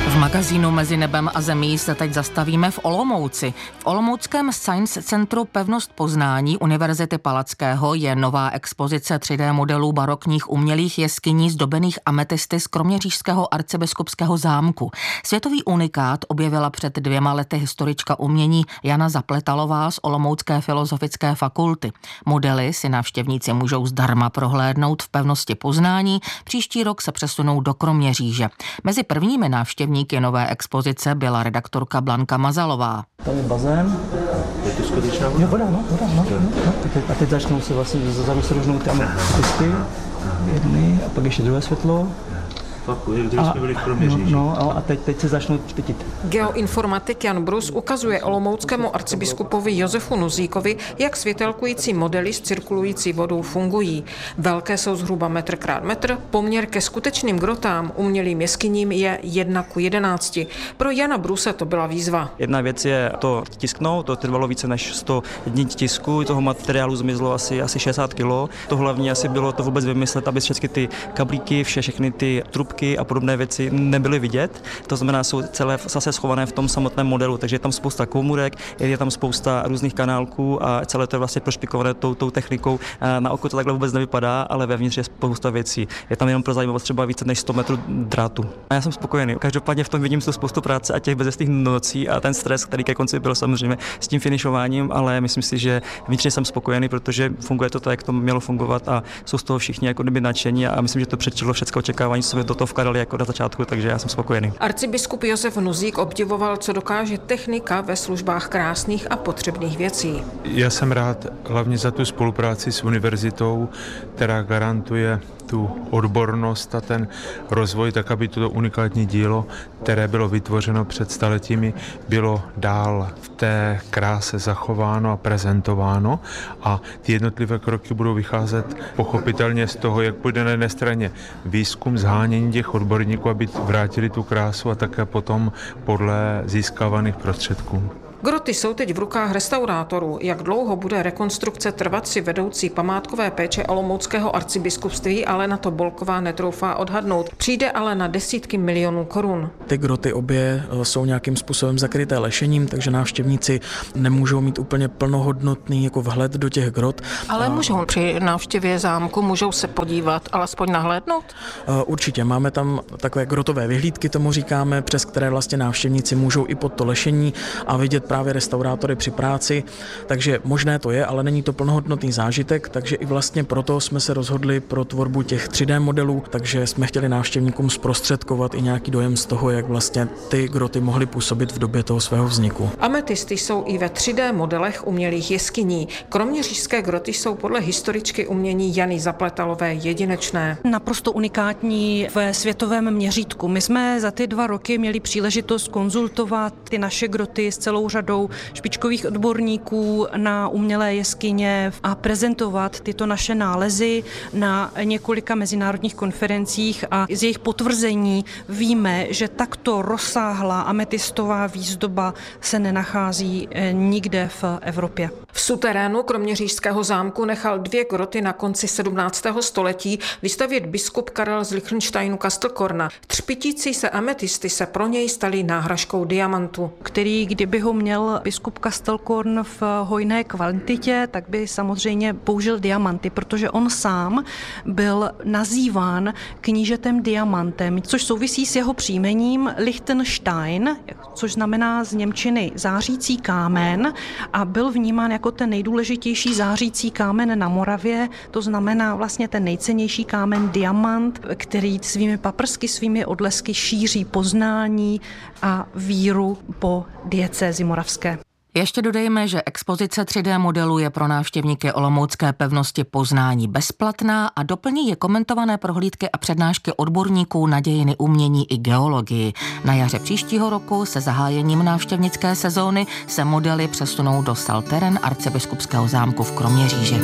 V magazínu Mezi nebem a zemí se teď zastavíme v Olomouci. V olomouckém Science Centru Pevnost poznání Univerzity Palackého je nová expozice 3D modelů barokních umělých jeskyní zdobených ametisty z kroměřížského arcibiskupského zámku. Světový unikát objevila před 2 lety historička umění Jana Zapletalová z Olomoucké filozofické fakulty. Modely si návštěvníci můžou zdarma prohlédnout v Pevnosti poznání, příští rok se přesunou do Kroměříže. Mezi prvními návštěvníky nové expozice byla redaktorka Blanka Mazalová. Tam je bazén. Je to skutečná voda? Je voda, no. A teď začnou se vlastně zezadu se růžnou ty ametisty, jedny, a pak ještě druhé světlo. Když jsme byli v Kroměříži. A teď se začnou špitit. Geoinformatik Jan Brus ukazuje olomouckému arcibiskupovi Josefu Nuzíkovi, jak světelkující modely s cirkulující vodou fungují. Velké jsou zhruba metr krát metr, poměr ke skutečným grotám umělým jeskyním je 1:11. Pro Jana Bruse to byla výzva. Jedna věc je to tisknout, to trvalo více než 100 dní tisku, toho materiálu zmizlo asi 60 kg. To hlavní asi bylo to vůbec vymyslet, aby všechny ty kablíky, všechny ty trubky a podobné věci nebyly vidět. To znamená, jsou celé zase schované v tom samotném modelu, takže je tam spousta komůrek, je tam spousta různých kanálků a celé to je vlastně prošpikované tou technikou. Na oko to takhle vůbec nevypadá, ale vevnitř je spousta věcí. Je tam jenom pro zajímavost třeba více než 100 metrů drátu. A já jsem spokojený. Každopádně v tom vidím tu spoustu práce a těch bezestých nocí a ten stres, který ke konci byl samozřejmě s tím finišováním, ale myslím si, že vnitřně jsem spokojený, protože funguje to tak, jak to mělo fungovat a jsou z toho všichni jako kdyby nadšení a myslím, že to předčilo všechno očekávání, co do toho vkladali jako na začátku, takže já jsem spokojený. Arcibiskup Josef Nuzík obdivoval, co dokáže technika ve službách krásných a potřebných věcí. Já jsem rád hlavně za tu spolupráci s univerzitou, která garantuje tu odbornost a ten rozvoj, tak aby toto unikátní dílo, které bylo vytvořeno před staletími, bylo dál v té kráse zachováno a prezentováno a ty jednotlivé kroky budou vycházet pochopitelně z toho, jak půjde na jedné straně výzkum, zhánění těch odborníků, aby vrátili tu krásu a také potom podle získávaných prostředků. Groty jsou teď v rukách restaurátorů. Jak dlouho bude rekonstrukce trvat, si vedoucí památkové péče olomouckého arcibiskupství Alena Tobolková netroufá odhadnout. Přijde ale na desítky milionů korun. Ty groty obě jsou nějakým způsobem zakryté lešením, takže návštěvníci nemůžou mít úplně plnohodnotný jako vhled do těch grot. Ale můžou při návštěvě zámku, můžou se podívat, alespoň nahlédnout? Určitě, máme tam takové grotové vyhlídky, tomu říkáme, přes které vlastně návštěvníci můžou i pod to lešení a vidět právě restaurátory při práci, takže možné to je, ale není to plnohodnotný zážitek, takže i vlastně proto jsme se rozhodli pro tvorbu těch 3D modelů, takže jsme chtěli návštěvníkům zprostředkovat i nějaký dojem z toho, jak vlastně ty groty mohly působit v době toho svého vzniku. Ametisty jsou i ve 3D modelech umělých jeskyní. Kroměřížské groty jsou podle historičky umění Jany Zapletalové jedinečné. Naprosto unikátní ve světovém měřítku. My jsme za ty 2 roky měli příležitost konzultovat ty naše groty s celou řadou špičkových odborníků na umělé jeskyně a prezentovat tyto naše nálezy na několika mezinárodních konferencích a z jejich potvrzení víme, že takto rozsáhlá ametistová výzdoba se nenachází nikde v Evropě. V suterénu kroměřížského zámku nechal 2 groty na konci 17. století vystavět biskup Karel z Lichtensteinu Kastelkorna. Třpitící se ametisty se pro něj staly náhražkou diamantu, který kdyby ho měl biskup Kastelkorn v hojné kvantitě, tak by samozřejmě použil diamanty, protože on sám byl nazýván knížetem diamantem, což souvisí s jeho příjmením Lichtenstein, což znamená z němčiny zářící kámen a byl vnímán jako ten nejdůležitější zářící kámen na Moravě, to znamená vlastně ten nejcennější kámen diamant, který svými paprsky, svými odlesky šíří poznání a víru po diecézi moravské. Ještě dodejme, že expozice 3D modelu je pro návštěvníky olomoucké pevnosti poznání bezplatná a doplní je komentované prohlídky a přednášky odborníků na dějiny umění i geologii. Na jaře příštího roku se zahájením návštěvnické sezóny se modely přesunou do Salteren arcibiskupského zámku v Kroměříži.